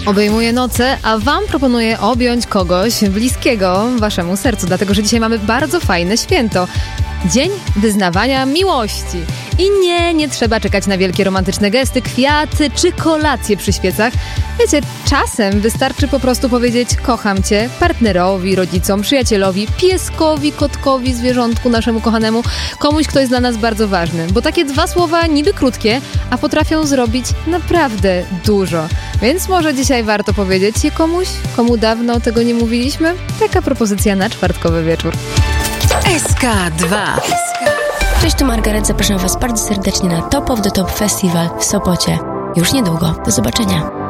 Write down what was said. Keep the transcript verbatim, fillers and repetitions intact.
obejmuje noce, a wam proponuję objąć kogoś bliskiego waszemu sercu, dlatego że dzisiaj mamy bardzo fajne święto. Dzień wyznawania miłości. I nie, nie trzeba czekać na wielkie romantyczne gesty, kwiaty czy kolacje przy świecach. Wiecie, czasem wystarczy po prostu powiedzieć kocham cię partnerowi, rodzicom, przyjacielowi, pieskowi, kotkowi, zwierzątku naszemu kochanemu, komuś, kto jest dla nas bardzo ważny. Bo takie dwa słowa niby krótkie, a potrafią zrobić naprawdę dużo. Więc może dzisiaj warto powiedzieć je komuś, komu dawno tego nie mówiliśmy? Taka propozycja na czwartkowy wieczór. S K dwa. Cześć, tu Margaret. Zapraszam Was bardzo serdecznie na Top of the Top Festival w Sopocie. Już niedługo. Do zobaczenia.